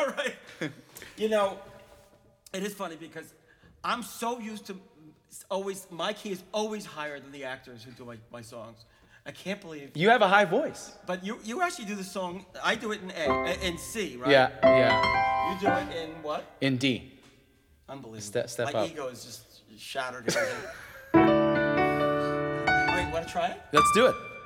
right. You know, it is funny because I'm so used to my key is always higher than the actors who do my songs. I can't believe. You have a high voice. But you actually do the song. I do it in C, right? Yeah. You do it in what? In D. Unbelievable. Step my up. ego is just shattered. All right, you want to try it? Let's do it.